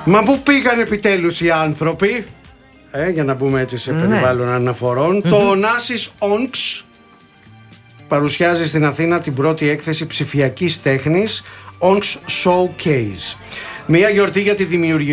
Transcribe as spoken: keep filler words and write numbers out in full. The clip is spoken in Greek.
Μα πού πήγαν επιτέλους οι άνθρωποι, ε, για να μπούμε έτσι σε περιβάλλον ναι. αναφορών. Mm-hmm. Το Onassis Onx παρουσιάζει στην Αθήνα την πρώτη έκθεση ψηφιακής τέχνης Onx Showcase. Μια γιορτή για τη δημιουργία